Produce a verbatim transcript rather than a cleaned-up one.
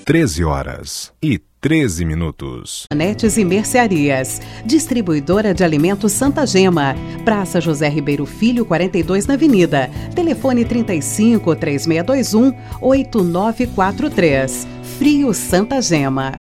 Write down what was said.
treze horas e treze minutos. Netes e Mercearias, distribuidora de alimentos Santa Gema, Praça José Ribeiro Filho, quarenta e dois na Avenida. Telefone trinta e cinco, três seis dois um, oito nove quatro três. Frio Santa Gema.